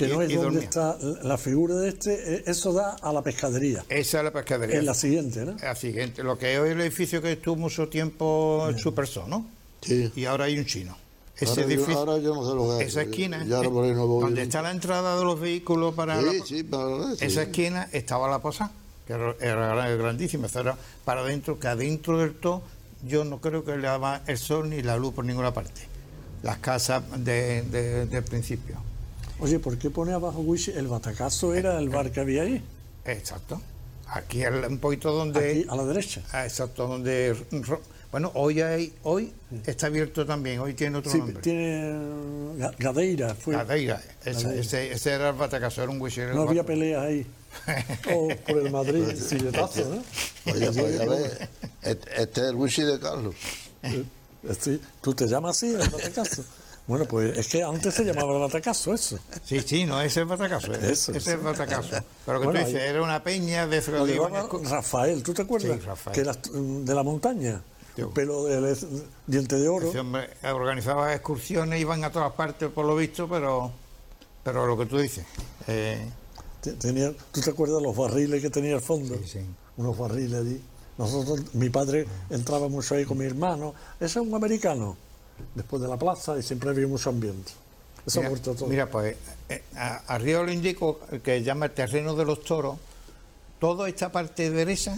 Que no es y donde dormía. está la figura de eso da a la pescadería. Esa es la pescadería. En la siguiente, ¿no? La siguiente, lo que es hoy el edificio que estuvo mucho tiempo en Supersó, ¿no? Sí. Y ahora hay un chino. Ese Ahora, edificio, ahora yo no sé lo que es. esa esquina, Ya ahora por ahí no voy. donde está la entrada de los vehículos para Sí, la, sí, pero sí. esa esquina estaba la posada, que era grandísima, eso era para adentro, que adentro del todo yo no creo que le daba el sol ni la luz por ninguna parte. Las casas del principio. Oye, ¿por qué pone abajo Wishi? El Batacazo era el bar que había ahí, Exacto. Aquí un poquito donde... aquí a la derecha. Exacto, donde... Bueno, hoy está abierto también, hoy tiene otro Sí, nombre. tiene Gadeira, fue. Gadeira, ese era el Batacazo, era un huichero. No había peleas ahí. O por el Madrid, silletazo, ¿no? Oye, pues ya ves, este es el wishi de Carlos. Sí, ¿tú te llamas así, el Batacazo? Bueno, pues es que antes se llamaba el Batacazo, eso. Sí, no, ese es el Batacazo. Eso, ese es el Batacazo. Pero que Bueno, tú dices, ahí- era una peña de Lo llevaba Rafael, ¿tú te acuerdas? Sí, Rafael. Que era de la montaña, Sí. pelo de diente de oro. Ese hombre organizaba excursiones, iban a todas partes por lo visto, pero lo que tú dices. ¿Tú te acuerdas los barriles que tenía al fondo? Sí. Unos barriles allí. Mi padre entraba mucho ahí con mi hermano. Ese es un americano. Después de la plaza y siempre había mucho ambiente. Eso ha muerto todo. Mira, pues arriba lo indico, que llama el terreno de los toros, toda esta parte derecha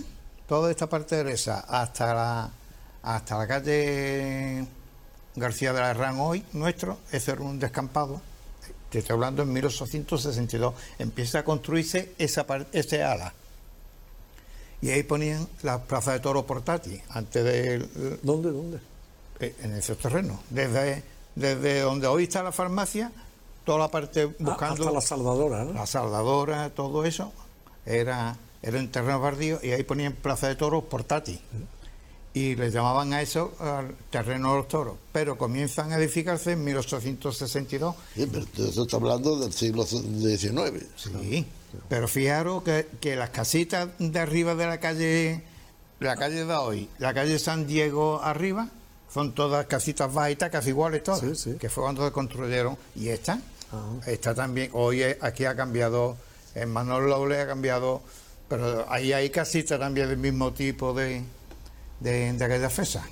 hasta la calle García de la Herrán hoy, nuestro, ese era un descampado. Te estoy hablando en 1862. Empieza a construirse ese ala. Y ahí ponían la plaza de toros portátil, antes de... ¿Dónde? En esos terrenos. Desde donde hoy está la farmacia, toda la parte buscando... Hasta la Salvadora, ¿no? La saldadora, todo eso, era en terrenos baldíos y ahí ponían plaza de toros portátil. Y le llamaban a eso al terreno de los toros. Pero comienzan a edificarse en 1862. Sí, pero eso está hablando del siglo XIX. Sí, pero fijaros que las casitas de arriba de la calle de hoy, la calle San Diego arriba, son todas casitas bajitas, casi iguales todas, Sí, sí. que fue cuando se construyeron. Y esta también, hoy aquí ha cambiado, en Manuel Loble ha cambiado, pero ahí hay casitas también del mismo tipo de aquella fesa.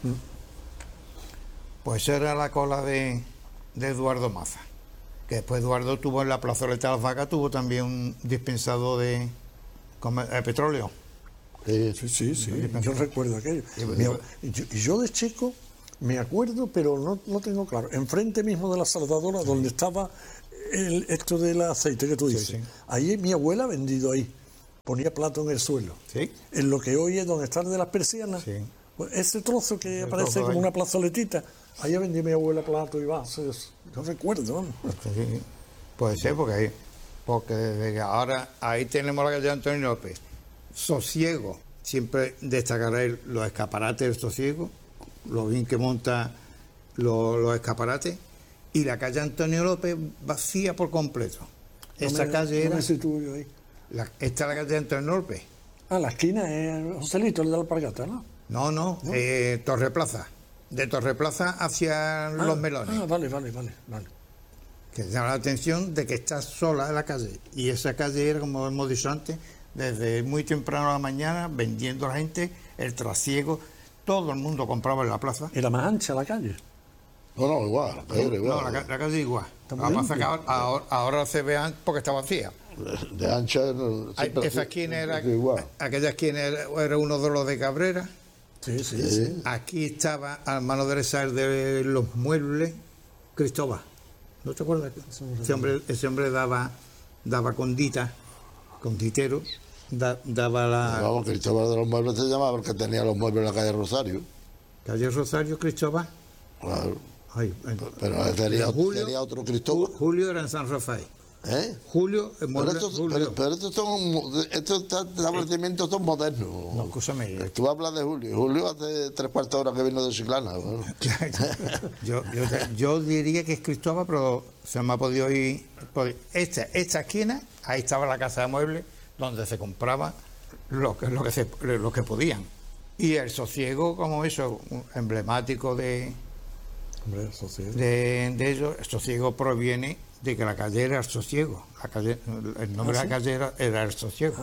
Pues era la cola de Eduardo Maza, que después Eduardo tuvo en la plazoleta de las vacas, tuvo también un dispensado de petróleo. Sí, yo recuerdo aquello. Y yo de chico me acuerdo, pero no lo tengo claro. Enfrente mismo de la saldadora, donde estaba esto del aceite que tú dices. Sí. Ahí mi abuela ha vendido ahí. Ponía plato en el suelo. Sí. En lo que hoy es donde están de las persianas. Sí. Pues ese trozo que aparece trozo como ahí. una plazoletita. Ahí vendía mi abuela plato y vasos. Yo recuerdo, vamos. Sí, puede ser, porque desde que ahora ahí tenemos la calle Antonio López. Sosiego, siempre destacará los escaparates del Sosiego, lo bien que monta los escaparates, y la calle Antonio López vacía por completo. Esa calle era... Esta Esta es la calle Antonio López. la esquina es Joselito, el de la alpargata, ¿no? No, Torre Plaza. De Torre Plaza hacia Los Melones. Vale. Que llama la atención de que está sola en la calle. Y esa calle era, como hemos dicho antes, desde muy temprano a la mañana, vendiendo a la gente, el trasiego. Todo el mundo compraba en la plaza. Era más ancha la calle. No, igual, la calle era igual. No, la calle igual. Está La muy plaza que limpia. ahora se ve porque está vacía. De ancha. siempre Esa esquina era... igual. Aquella esquina era uno de los de Cabrera. Sí. Aquí estaba a mano derecha el de los muebles, Cristóbal. ¿No te acuerdas? Ese hombre daba condita, conditeros, daba la Vamos, Cristóbal de los Muebles se llamaba porque tenía los muebles en la calle Rosario. calle Rosario, Cristóbal. Claro. Ay, Pero sería otro Cristóbal. Julio era en San Rafael. ¿Eh? Julio, el Pero mueble, estos, Julio. pero estos establecimientos son modernos. No, escúchame. Tú hablas de Julio. Julio hace 3/4 horas que vino de Chiclana. Bueno. Yo diría que es Cristóbal, pero se me ha podido ir. Esta esquina, ahí estaba la casa de muebles, donde se compraba lo que podían. Y el Sosiego, como eso, emblemático Hombre, eso sí. de ellos, el Sosiego proviene de que la calle era el sosiego. El nombre de la calle era el sosiego.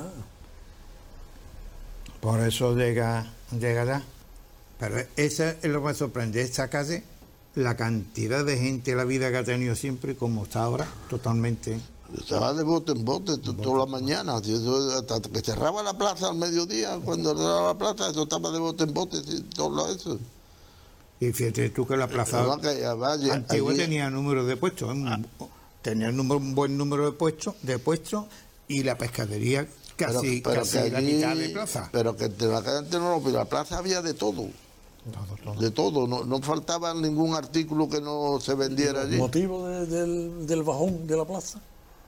Por eso llega allá. Pero eso es lo que me sorprende. Esta calle, la cantidad de gente, la vida que ha tenido siempre, como está ahora, totalmente. Estaba de bote en bote toda la mañana. Hasta que cerraba la plaza al mediodía, cuando cerraba la plaza, eso estaba de bote en bote, todo eso. Y fíjate tú que la plaza antigua tenía número de puestos. Tenía un buen número de puestos y la pescadería casi la mitad de plaza. Pero que en la calle antes no, pero la plaza había de todo. De todo, no faltaba ningún artículo que no se vendiera allí. ¿El motivo del bajón de la plaza?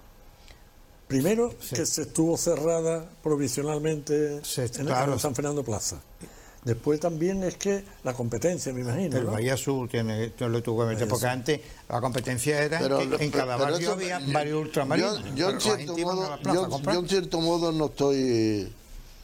Primero, que se estuvo cerrada provisionalmente en el San Fernando Plaza. Después también es que la competencia, me imagino. El Bahía Sur tiene lo tuvo que meter, porque antes la competencia era que en cada barrio había varios ultramarinos. Yo en cierto modo no estoy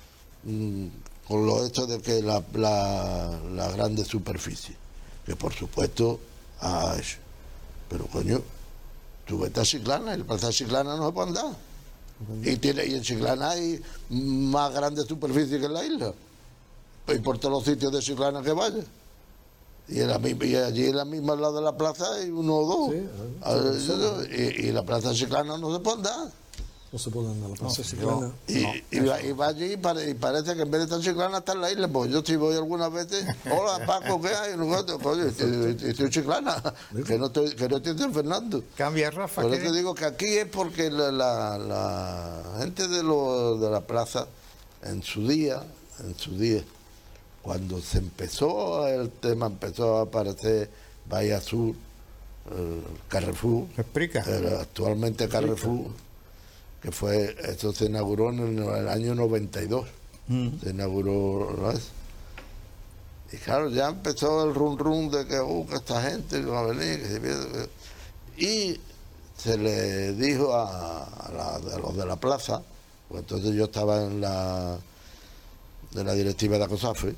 con lo hecho de que la grande superficie, que por supuesto ha hecho. Pero coño, tú vete a Chiclana, y el Plaza de Chiclana no se puede andar. Y en Chiclana hay más grande superficie que en la isla. Y por todos los sitios de Chiclana que vaya. Y allí en la misma al lado de la plaza hay uno o dos. Y la plaza de Chiclana no se puede andar. No se puede andar la plaza de Chiclana. Y va allí y parece que en vez de estar en Chiclana está en la isla. Pues yo si voy algunas veces, hola Paco, ¿qué hay? Coño, estoy en Chiclana, que no estoy en San Fernando. Cambia, Rafa. Por eso digo que aquí es porque la gente de la plaza, en su día, cuando se empezó el tema, empezó a aparecer Bahía Sur, Carrefour, explica. Actualmente Carrefour, que eso se inauguró en el año 92, se inauguró, ¿no es? Y claro, ya empezó el rum de que esta gente va a venir, y se le dijo a los de la plaza, pues entonces yo estaba en la directiva de ACOSAFE,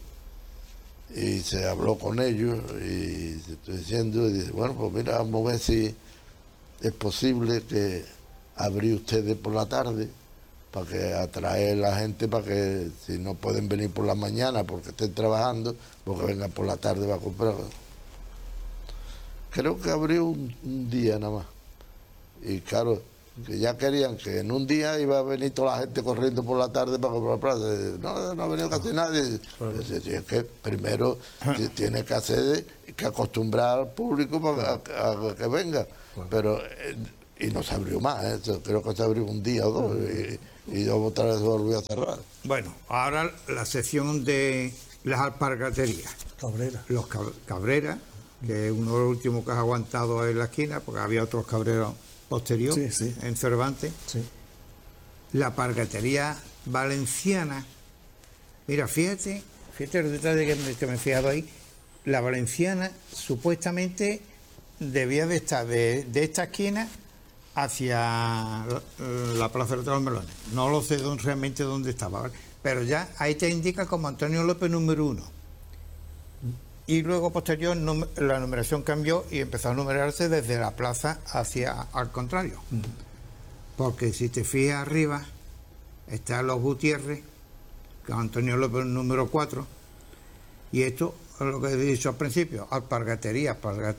y se habló con ellos y se estoy diciendo, y dice, bueno, pues mira, vamos a ver si es posible que abrir ustedes por la tarde para que atraer a la gente, para que si no pueden venir por la mañana porque estén trabajando, porque vengan por la tarde a comprar. Creo que abrió un día nada más. Y claro, que ya querían que en un día iba a venir toda la gente corriendo por la tarde para comprar plaza. No ha venido casi nadie. Es que primero tiene que hacer, que acostumbrar al público para que venga. Pero y no se abrió más, creo que se abrió un día o dos y yo otra vez volví a cerrar. Bueno, ahora la sección de las alpargaterías. Los Cabreras, que es uno de los últimos que has aguantado en la esquina, porque había otros Cabreros posterior, en Cervantes. Sí. La alpargatería valenciana, mira, fíjate el detalle que me he fijado ahí. La valenciana supuestamente debía de estar de esta esquina hacia la Plaza de los Melones. No lo sé realmente dónde estaba, ¿vale? Pero ya ahí te indica como Antonio López número 1. Y luego posterior la numeración cambió y empezó a numerarse desde la plaza hacia al contrario. Porque si te fijas arriba, están los Gutiérrez, que es Antonio López número 4, y esto es lo que he dicho al principio, alpargatería.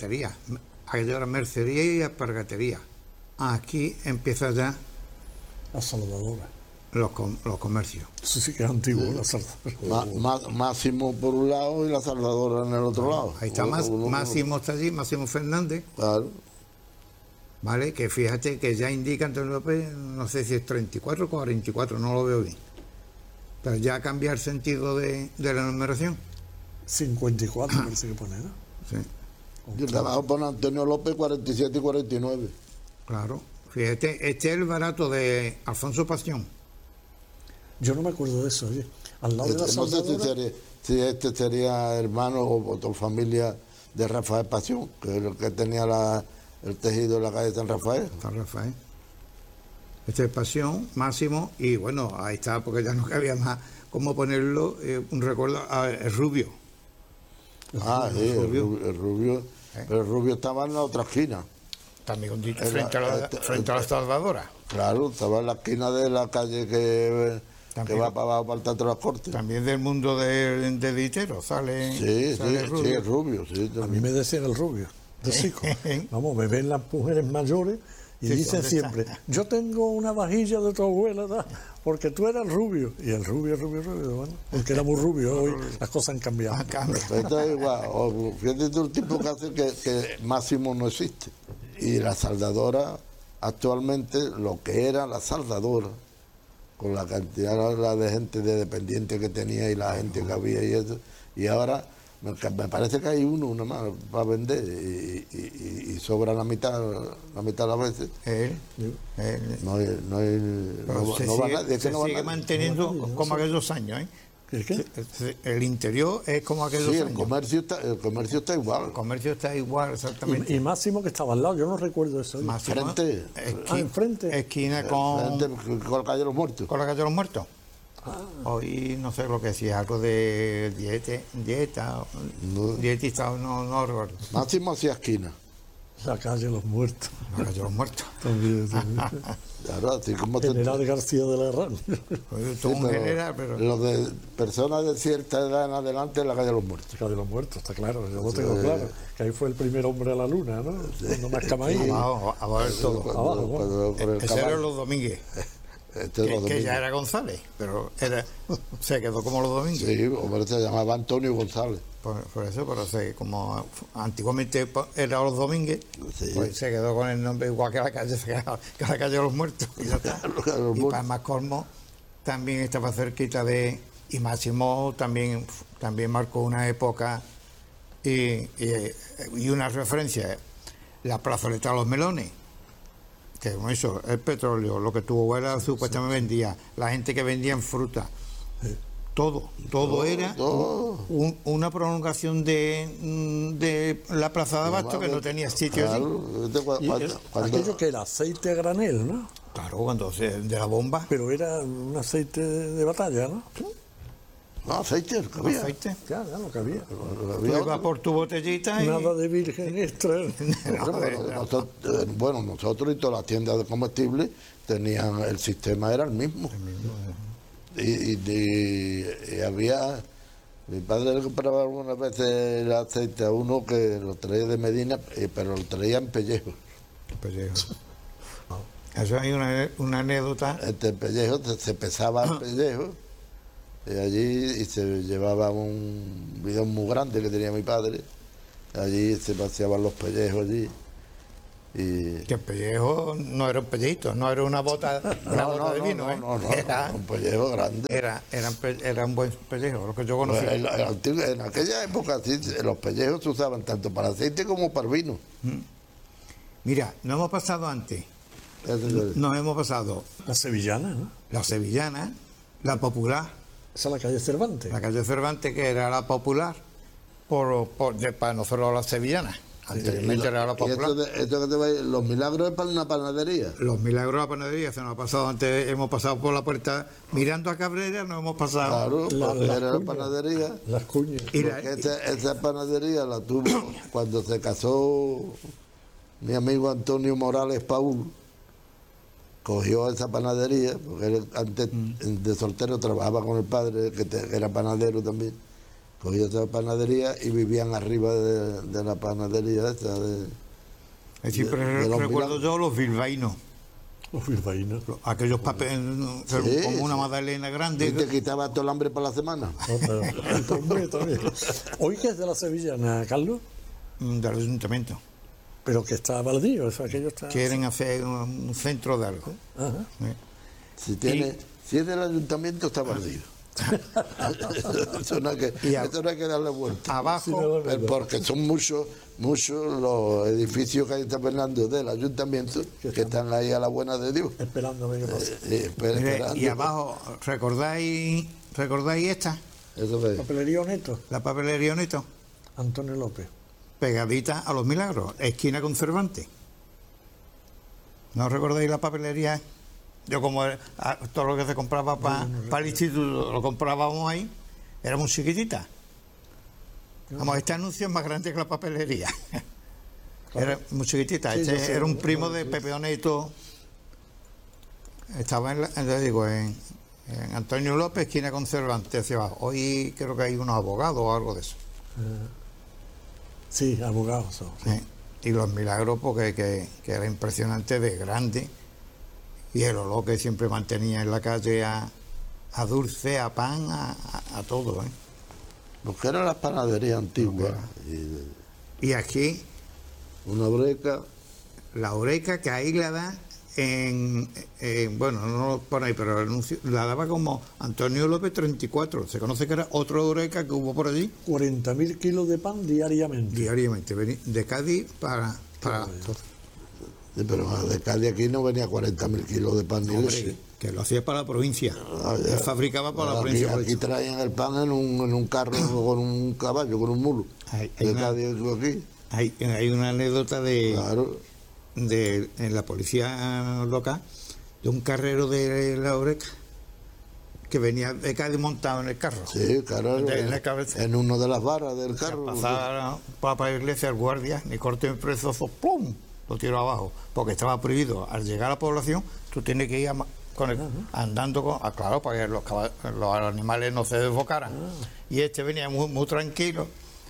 Hay ahora mercería y alpargatería. Aquí empieza ya la Salvadora. Los comercios. Eso sí que es antiguo, la Salvadora. Máximo por un lado y la Salvadora en el otro lado. Ahí está Máximo está allí, Máximo Fernández. Claro. Vale, que fíjate que ya indica Antonio López, no sé si es 34 o 44, no lo veo bien. Pero ya cambia el sentido de la numeración. 54 parece que pone, ¿no? Sí. Y el de abajo pone Antonio López 47 y 49. Claro. Fíjate, este es el barato de Alfonso Pasión. Yo no me acuerdo de eso, oye. Al lado de la Salvadora... No sé si este sería hermano o familia de Rafael Pasión, que es el que tenía el tejido en la calle San Rafael. San Rafael. Este es Pasión, Máximo, y bueno, ahí está, porque ya no cabía más cómo ponerlo, un recuerdo, el Rubio. El Rubio. Pero el Rubio estaba en la otra esquina. También frente a la Salvadora. Claro, estaba en la esquina de la calle que va para abajo para el Teatro de las Cortes. También del mundo de Ditero sale. Sí, sale sí, el rubio, sí. A mí me decían el rubio, de Sico. Vamos, me ven las mujeres mayores y Sí, dicen ¿dónde siempre, está? yo tengo una vajilla de tu abuela, ¿no? Porque tú eras el rubio. Y el rubio, bueno, porque era muy rubio, hoy las cosas han cambiado. Ah, cambia. Pero esto es igual. Fíjate tú el tipo que hace que Máximo no existe. Y la saldadora, actualmente, lo que era la saldadora, con la cantidad de gente de dependiente que tenía y la gente que había y eso, y ahora me parece que hay uno más para vender y sobra la mitad de las veces. Él. No va nadie, es que Se no va sigue nadie. manteniendo como aquellos años, ¿eh? ¿Qué? El interior es como aquellos Sí, años. el comercio está igual. El comercio está igual, exactamente. Y Máximo que estaba al lado, yo no recuerdo eso. Máximo, Frente. Enfrente. Esquina con Con la calle de los Muertos. la calle de los Muertos. Hoy no sé lo que decía, algo de dietista, no recuerdo. Máximo hacia esquina. La calle de los muertos. La calle de los Muertos. También. Claro, así como General García de la Herrán. Hoy todo un general, pero Los de personas de cierta edad en adelante en la calle de los Muertos. La calle de los muertos, está claro, yo lo tengo claro. Que ahí fue el primer hombre a la luna, ¿no? Cuando más Camaí. abajo del todo. Abajo, Por el Ese era caballo. los Domínguez, Este es los que ya domingos. era González, pero se quedó como los Domínguez. Sí, hombre, se llamaba Antonio González. Por eso, pero como antiguamente era los Domínguez, Sí. pues se quedó con el nombre igual que la calle, que la calle de los Muertos. Y, ya está. Los Y muertos. para más colmo, también estaba cerquita de. Y Máximo también marcó una época y una referencia. La plazoleta de los melones, que con eso, el petróleo, lo que tuvo era supuestamente vendía, la gente que vendía en fruta. Todo era todo. una prolongación de la plaza de Abasto que no tenía sitio allí. Claro, Aquello que era aceite a granel, ¿no? Claro, de la bomba, Pero era un aceite de batalla, ¿no? No, aceite, que había. aceite. Ya lo que había. Había Tú ibas otro. por tu botellita y Nada de virgen extra. Nosotros y todas las tiendas de comestibles tenían, el sistema era el mismo. Y había, mi padre le compraba algunas veces el aceite a uno que lo traía de Medina, pero lo traía en pellejo. pellejo. Eso hay una anécdota. Este pellejo se pesaba el pellejo y allí y se llevaba un bidón muy grande que tenía mi padre. Allí se paseaban los pellejos allí. Y Que el pellejo no era un pellejito, no era una bota de vino, no, un pellejo grande. era un buen pellejo, lo que yo conocí. En aquella época sí, los pellejos se usaban tanto para aceite como para vino. Mira, nos hemos pasado antes, nos hemos pasado La sevillana, ¿no? la sevillana, la popular, Esa es la calle Cervantes. la calle Cervantes, que era la popular, para nosotros la sevillana. Anteriormente era la Y popular. esto que te va a ir, los milagros es para una panadería. Los milagros de la panadería se nos ha pasado antes, hemos pasado por la puerta mirando a Cabrera, nos hemos pasado. Claro, porque era la panadería. Las cuñas. Y Porque esa panadería la tuvo cuando se casó mi amigo Antonio Morales Paul. Cogió esa panadería, porque él antes de soltero trabajaba con el padre, que era panadero también. Cogió esa panadería y vivían arriba de la panadería esa. Siempre de los recuerdo milagros. yo los bilbaínos, Los bilbaínos. aquellos papeles Sí, como una sí. magdalena Y grande. te quitaba todo el hambre para la semana. Hombre, también. Hoy que es de la sevillana, Carlos, Del ayuntamiento. pero que está baldío, eso, aquello está. Quieren hacer un centro de algo. Ajá. Si es del ayuntamiento, está perdido. Eso no hay que darle vuelta. Abajo, Porque son muchos los edificios que hay en San Fernando del ayuntamiento que están ahí a la buena de Dios. Esperando a ver qué pasa. mire, Esperando. y abajo, ¿recordáis esta? Eso fue. Papelería Neto, La papelería Neto, Antonio López. pegadita a los Milagros, esquina con Cervantes. ¿No recordáis la papelería? Yo como todo lo que se compraba para el instituto lo comprábamos ahí, era muy chiquitita. Vamos, este anuncio es más grande que la papelería. Era muy chiquitita. Sí, Este yo sé, era un no, primo no, de sí. Pepe Oneto. Estaba en Antonio López, esquina con Cervantes hacia abajo. Hoy creo que hay unos abogados o algo de eso. Sí, abogados son. Sí. Y los milagros, porque que era impresionante de grande. Y el olor que siempre mantenía en la calle a dulce, a pan, a todo. Porque eran las panaderías antiguas. Y aquí, Una breca. la Oreca, que ahí la da bueno, no lo pone ahí, pero el anuncio la daba como Antonio López 34. Se conoce que era otro Oreca que hubo por allí 40.000 kilos de pan diariamente. diariamente, de Cádiz para Sí, pero de Cádiz aquí no venía 40.000 kilos de pan ni hombre, leche. que lo hacía para la provincia. Ah, ya. Él fabricaba para la Aquí, provincia. por aquí eso. traían el pan en un carro con un caballo, con un mulo. Hay De una- Cádiz aquí. Hay una anécdota Claro. en la policía local de un carrero de la Oreca que venía de Cádiz montado en el carro. Sí, claro. En la cabeza. En una de las varas del carro. Pasaba para la iglesia el guardia, ni corte ni prezozo, ¡plum! Lo tiró abajo, porque estaba prohibido. Al llegar a la población, tú tienes que ir andando claro, para que los animales no se desbocaran. Y este venía muy, muy tranquilo.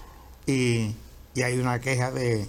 Y hay una queja del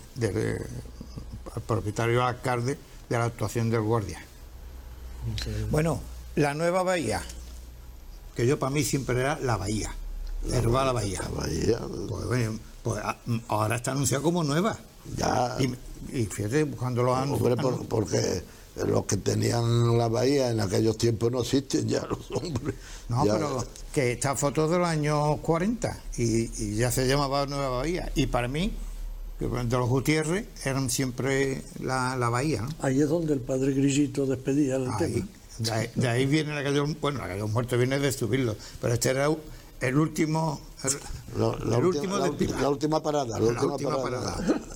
propietario alcalde de la actuación del guardia. Bueno, la nueva bahía, que yo para mí siempre era la bahía, Herba la bahía. La bahía. Pues, bueno, ahora está anunciada como nueva. Ya. Y fíjate, buscando los Hombre, porque los que tenían la bahía en aquellos tiempos no existen ya los hombres. No, Ya- pero que esta foto de los años 40 y ya se llamaba Nueva Bahía. Y para mí, que de los Gutiérrez eran siempre la bahía, ¿no? Ahí es donde el padre Grillito despedía el Ahí. tema. De ahí viene la calle, bueno, la calle muerto viene de subirlo, pero este era el último, el último de Pilar. la última parada. La última parada.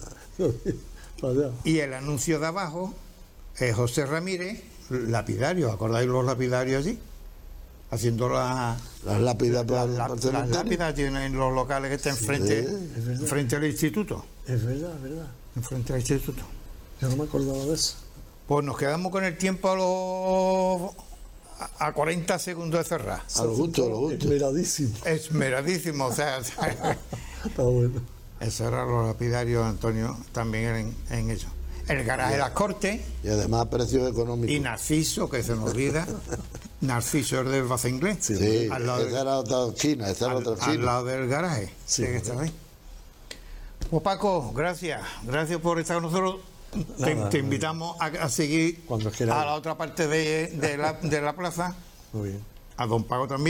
Para allá. Y el anuncio de abajo es José Ramírez, lapidario, ¿acordáis los lapidarios allí? Haciendo Las lápidas para el las cementerio. lápidas tienen los locales que están enfrente, frente al instituto. Es verdad, es verdad. Enfrente al instituto. Yo no me acordaba de eso. Pues nos quedamos con el tiempo a 40 segundos de cerrar. A lo justo, a lo justo. Esmeradísimo. Esmeradísimo, o sea, Está bueno. eso era los lapidarios, Antonio, también en eso. El garaje de las Cortes Y además precios económicos. y Narciso, que se nos olvida. Narciso es del Baza Inglés. Sí, al lado, esa era otra China, esa era otra al China. lado del garaje. Sí, que está ahí. Pues Paco, gracias por estar con nosotros. Te invitamos a seguir Cuando quieras. a la otra parte de la plaza, Muy bien. a don Paco también.